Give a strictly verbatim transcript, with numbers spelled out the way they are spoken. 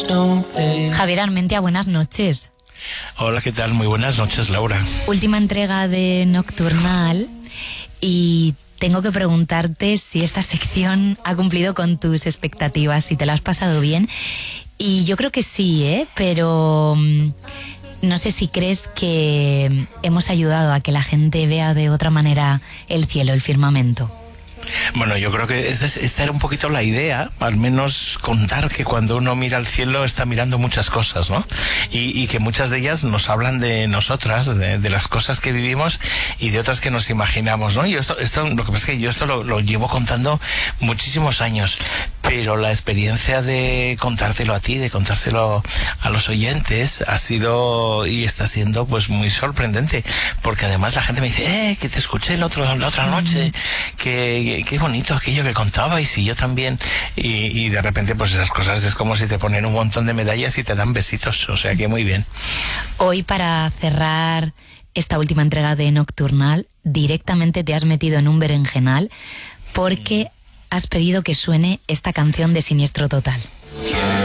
Javier Armentia, buenas noches. Hola, ¿qué tal? Muy buenas noches, Laura. Última entrega de Nocturnal y tengo que preguntarte si esta sección ha cumplido con tus expectativas, si te lo has pasado bien. Y yo creo que sí, ¿eh? Pero no sé si crees que hemos ayudado a que la gente vea de otra manera el cielo, el firmamento. Bueno, yo creo que esta, esta era un poquito la idea, al menos contar que cuando uno mira al cielo está mirando muchas cosas, ¿no? Y, y que muchas de ellas nos hablan de nosotras, de, de las cosas que vivimos y de otras que nos imaginamos, ¿no? Y esto, esto, lo que pasa es que yo esto lo, lo llevo contando muchísimos años, pero la experiencia de contártelo a ti, de contárselo a los oyentes, ha sido y está siendo pues muy sorprendente, porque además la gente me dice, eh, que te escuché el otro, la otra noche, que qué bonito aquello que contabais y yo también, y, y de repente pues esas cosas es como si te ponen un montón de medallas y te dan besitos, o sea que muy bien. Hoy, para cerrar esta última entrega de Nocturnal, directamente te has metido en un berenjenal porque has pedido que suene esta canción de Siniestro Total.